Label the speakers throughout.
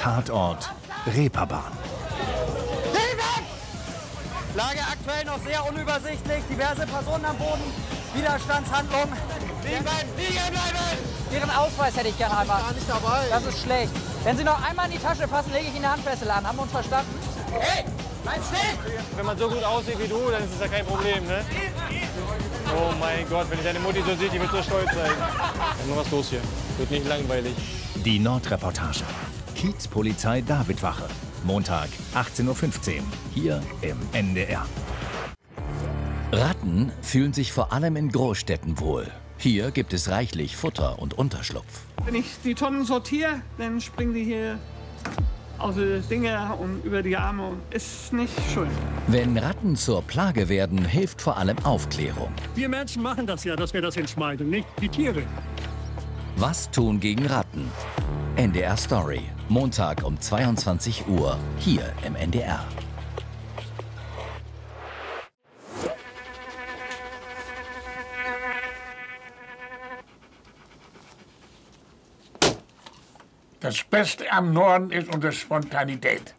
Speaker 1: Tatort Reeperbahn.
Speaker 2: Lage aktuell noch sehr unübersichtlich. Diverse Personen am Boden. Widerstandshandlungen. Liegen bleiben!
Speaker 3: Ihren Ausweis hätte ich gerne einmal.
Speaker 2: Gar nicht dabei.
Speaker 3: Das ist schlecht. Wenn Sie noch einmal in die Tasche fassen, lege ich Ihnen eine Handfessel an. Haben wir uns verstanden?
Speaker 2: Hey, bleib stehen!
Speaker 4: Wenn man so gut aussieht wie du, dann ist es ja kein Problem, ne? Oh mein Gott, wenn ich deine Mutti so sehe, die wird so stolz sein. Dann noch was los hier. Wird nicht langweilig.
Speaker 1: Die Nordreportage. Kiezpolizei Davidwache. Montag, 18:15 Uhr. Hier im NDR. Ratten fühlen sich vor allem in Großstädten wohl. Hier gibt es reichlich Futter und Unterschlupf.
Speaker 5: Wenn ich die Tonnen sortiere, dann springen die hier aus den Dinger und über die Arme. Ist nicht schön.
Speaker 1: Wenn Ratten zur Plage werden, hilft vor allem Aufklärung.
Speaker 6: Wir Menschen machen das ja, dass wir das entschmeiden, nicht die Tiere.
Speaker 1: Was tun gegen Ratten? NDR Story. Montag um 22 Uhr. Hier im NDR.
Speaker 7: Das Beste am Norden ist unsere Spontanität.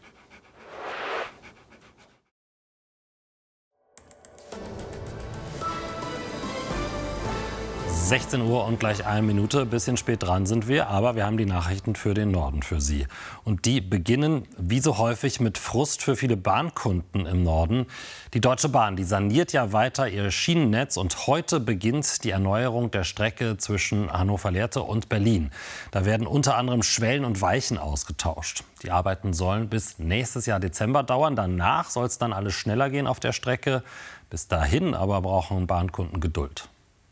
Speaker 8: – 16 Uhr und gleich 1 Minute. Bisschen spät dran sind wir, aber wir haben die Nachrichten für den Norden für Sie. Und die beginnen, wie so häufig, mit Frust für viele Bahnkunden im Norden. Die Deutsche Bahn, die saniert ja weiter ihr Schienennetz und heute beginnt die Erneuerung der Strecke zwischen Hannover-Lehrte und Berlin. Da werden unter anderem Schwellen und Weichen ausgetauscht. Die Arbeiten sollen bis nächstes Jahr Dezember dauern. Danach soll es dann alles schneller gehen auf der Strecke. Bis dahin aber brauchen Bahnkunden Geduld.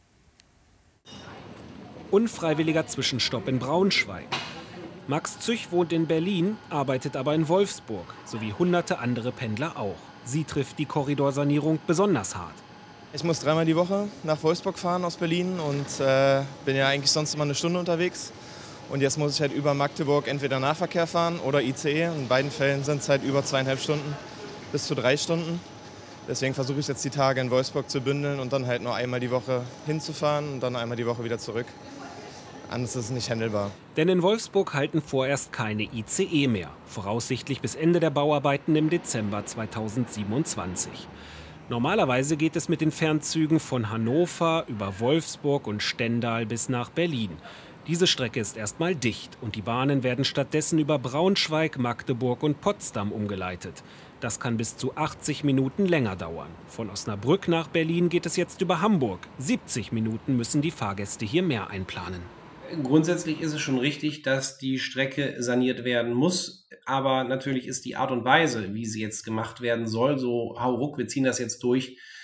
Speaker 9: Unfreiwilliger Zwischenstopp in Braunschweig. Max Züch wohnt in Berlin, arbeitet aber in Wolfsburg, sowie hunderte andere Pendler auch. Sie trifft die Korridorsanierung besonders hart.
Speaker 10: Ich muss 3-mal die Woche nach Wolfsburg fahren aus Berlin und bin ja eigentlich sonst immer 1 Stunde unterwegs. Und jetzt muss ich halt über Magdeburg entweder Nahverkehr fahren oder ICE. In beiden Fällen sind es halt über 2,5 Stunden bis zu 3 Stunden. Deswegen versuche ich jetzt die Tage in Wolfsburg zu bündeln und dann halt nur einmal die Woche hinzufahren und dann einmal die Woche wieder zurück. Anders ist es nicht handelbar.
Speaker 9: Denn in Wolfsburg halten vorerst keine ICE mehr. Voraussichtlich bis Ende der Bauarbeiten im Dezember 2027. Normalerweise geht es mit den Fernzügen von Hannover über Wolfsburg und Stendal bis nach Berlin. Diese Strecke ist erstmal dicht und die Bahnen werden stattdessen über Braunschweig, Magdeburg und Potsdam umgeleitet. Das kann bis zu 80 Minuten länger dauern. Von Osnabrück nach Berlin geht es jetzt über Hamburg. 70 Minuten müssen die Fahrgäste hier mehr einplanen.
Speaker 11: Grundsätzlich ist es schon richtig, dass die Strecke saniert werden muss. Aber natürlich ist die Art und Weise, wie sie jetzt gemacht werden soll, so hauruck, wir ziehen das jetzt durch,